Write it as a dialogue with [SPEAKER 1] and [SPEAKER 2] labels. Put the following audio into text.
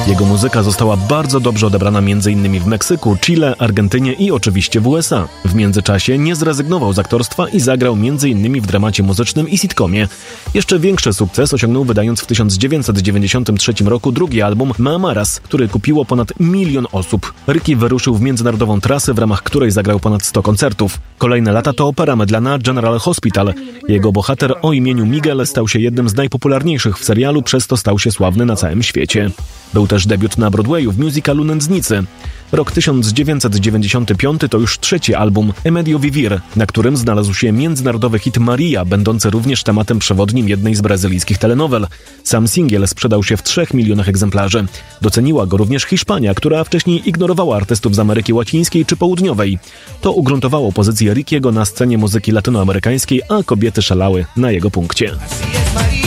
[SPEAKER 1] Jego muzyka została bardzo dobrze odebrana m.in. w Meksyku, Chile, Argentynie i oczywiście w USA. W międzyczasie nie zrezygnował z aktorstwa i zagrał m.in. w dramacie muzycznym i sitcomie. Jeszcze większy sukces osiągnął wydając w 1993 roku drugi album Mamaras, który kupiło ponad 1 milion osób. Ricky wyruszył w międzynarodową trasę, w ramach której zagrał ponad 100 koncertów. Kolejne lata to opera mydlana General Hospital. Jego bohater o imieniu Miguel stał się jednym z najpopularniejszych w serialu, przez to stał się sławny na całym świecie. Był też debiut na Broadwayu w musicalu Nędznicy. Rok 1995 to już trzeci album Emedio Vivir, na którym znalazł się międzynarodowy hit Maria, będący również tematem przewodnim jednej z brazylijskich telenowel. Sam singiel sprzedał się w 3 milionach egzemplarzy. Doceniła go również Hiszpania, która wcześniej ignorowała artystów z Ameryki Łacińskiej czy Południowej. To ugruntowało pozycję Rickiego na scenie muzyki latynoamerykańskiej, a kobiety szalały na jego punkcie.